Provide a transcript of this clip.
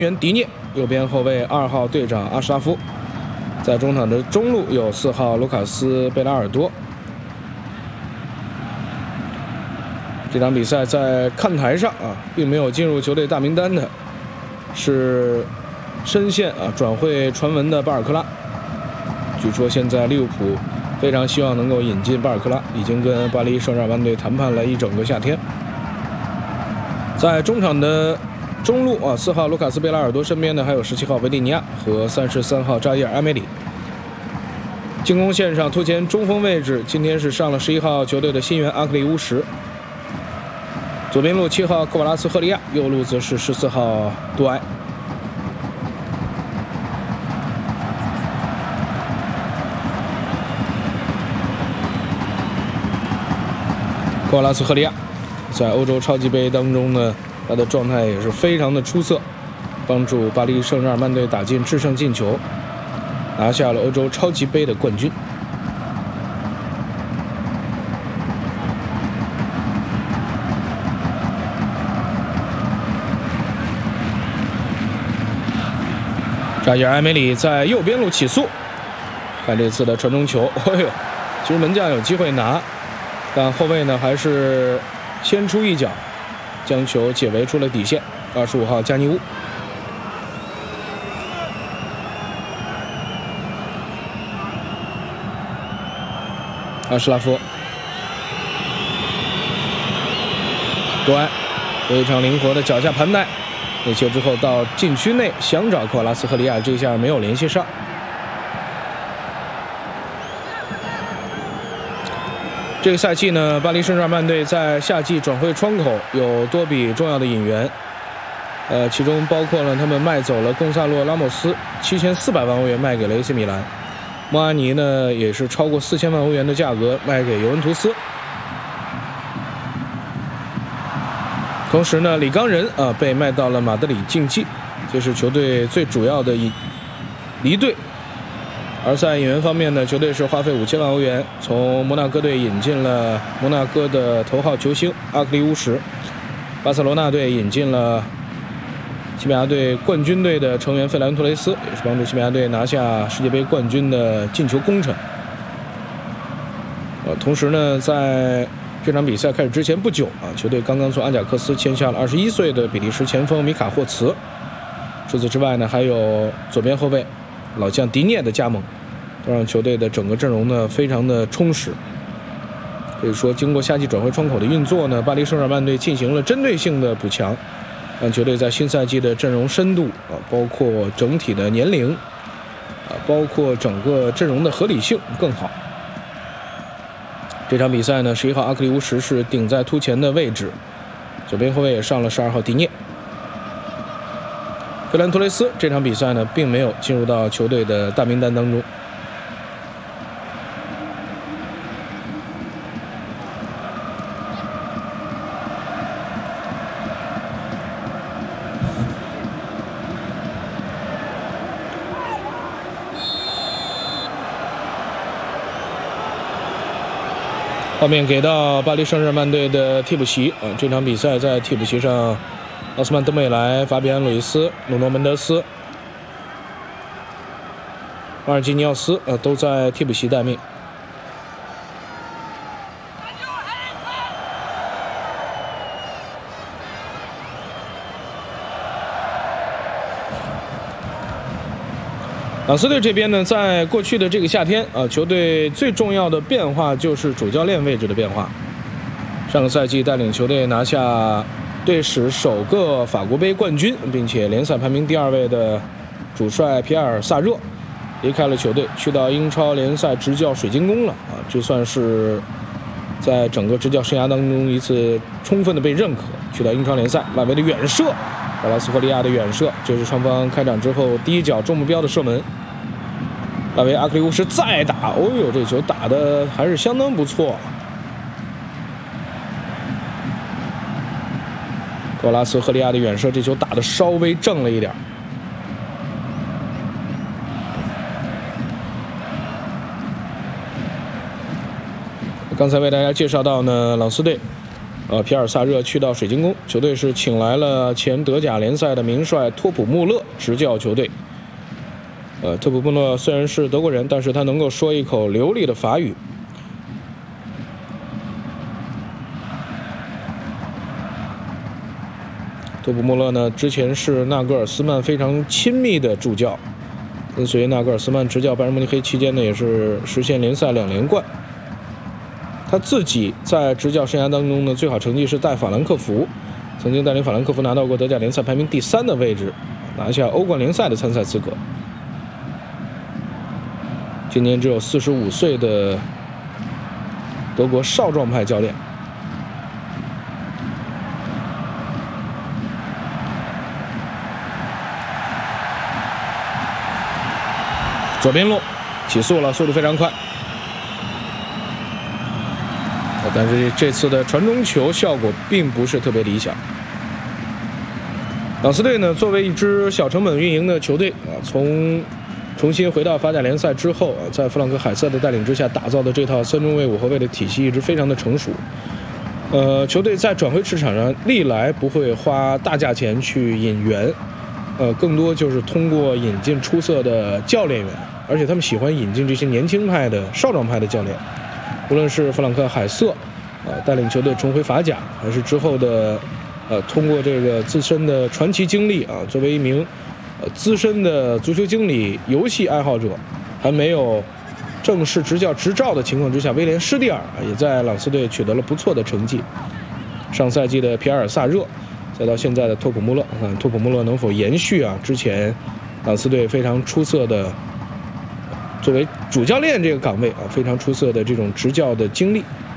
员迪涅，右边后卫2号队长阿什拉夫，在中场的中路有4号卢卡斯·贝拉尔多。这场比赛在看台上并没有进入球队大名单的，是深陷转会传闻的巴尔克拉。据说现在利物浦非常希望能够引进巴尔克拉，已经跟巴黎圣日耳曼队谈判了一整个夏天。在中场的中路4号卢卡斯·贝拉尔多身边呢还有17号维蒂尼亚和33号扎伊尔·埃梅里。进攻线上突前中锋位置，今天是上了11号球队的新援阿克利乌什。左边路7号科瓦拉斯·赫利亚，右路则是14号杜埃。科瓦拉斯·赫利亚在欧洲超级杯当中呢，他的状态也是非常的出色，帮助巴黎圣日耳曼队打进制胜进球，拿下了欧洲超级杯的冠军。扎伊尔·埃梅里在右边路起速，看这次的传中球，其实门将有机会拿，但后卫呢还是先出一脚，将球解围出了底线。25号加尼乌。阿什拉夫，杜埃非常灵活的脚下盘带。内切之后到禁区内，想找科瓦拉斯·赫利亚，这下没有联系上。这个赛季呢，巴黎圣日耳曼队在夏季转会窗口有多笔重要的引援，其中包括了他们卖走了贡萨洛·拉莫斯，7400万欧元卖给了 AC 米兰，莫阿尼呢也是超过4000万欧元的价格卖给尤文图斯。同时呢，里冈人被卖到了马德里竞技，这是球队最主要的离队。而在引援方面呢，球队是花费5000万欧元，从摩纳哥队引进了摩纳哥的头号球星阿克利乌什，巴塞罗那队引进了西班牙队冠军队的成员费兰托雷斯，也是帮助西班牙队拿下世界杯冠军的进球功臣。同时呢，在这场比赛开始之前不久球队刚刚从阿贾克斯签下了21岁的比利时前锋米卡霍茨。除此之外呢，还有左边后卫老将迪涅的加盟，都让球队的整个阵容呢非常的充实。可以说，经过夏季转会窗口的运作呢，巴黎圣日耳曼队进行了针对性的补强，让球队在新赛季的阵容深度包括整体的年龄包括整个阵容的合理性更好。这场比赛呢，11号阿克利乌什是顶在突前的位置，左边后卫也上了12号迪涅。费兰托雷斯这场比赛呢，并没有进入到球队的大名单当中。画面给到巴黎圣日耳曼队的替补席这场比赛在替补席上，奥斯曼·登贝莱、法比安·鲁伊斯、努诺·门德斯、马尔基尼奥斯都在替补席待命。朗斯队这边呢，在过去的这个夏天球队最重要的变化就是主教练位置的变化。上个赛季带领球队拿下队史首个法国杯冠军，并且联赛排名第2位的主帅皮埃尔·萨热离开了球队，去到英超联赛执教水晶宫了这算是在整个执教生涯当中一次充分的被认可。去到英超联赛，外围的远射，卡拉斯科利亚的远射，这是双方开场之后第一脚中目标的射门。外围阿克利乌什再打，这球打的还是相当不错。托拉斯赫利亚的远射，这球打的稍微正了一点。刚才为大家介绍到呢，朗斯队皮尔萨热去到水晶宫，球队是请来了前德甲联赛的名帅托普穆勒执教球队。托普穆勒虽然是德国人，但是他能够说一口流利的法语。托普穆勒呢，之前是纳格尔斯曼非常亲密的助教，跟随纳格尔斯曼执教拜仁慕尼黑期间呢，也是实现联赛2连冠。他自己在执教生涯当中呢，最好成绩是带法兰克福，曾经带领法兰克福拿到过德甲联赛排名第3的位置，拿下欧冠联赛的参赛资格。今年只有45岁的德国少壮派教练。左边路起速了，速度非常快。但是这次的传中球效果并不是特别理想。朗斯队呢，作为一支小成本运营的球队从重新回到法甲联赛之后在弗朗克海瑟的带领之下打造的这套3中卫5后卫的体系一直非常的成熟。球队在转会市场上历来不会花大价钱去引援，更多就是通过引进出色的教练员，而且他们喜欢引进这些年轻派的少壮派的教练。无论是弗朗克海瑟，带领球队重回法甲，还是之后的，通过这个自身的传奇经历作为一名，资深的足球经理、游戏爱好者，还没有正式执教执照的情况之下，威廉施蒂尔也在朗斯队取得了不错的成绩。上赛季的皮埃尔萨热，再到现在的托普穆勒，托普穆勒能否延续之前朗斯队非常出色的。作为主教练这个岗位非常出色的这种执教的经历。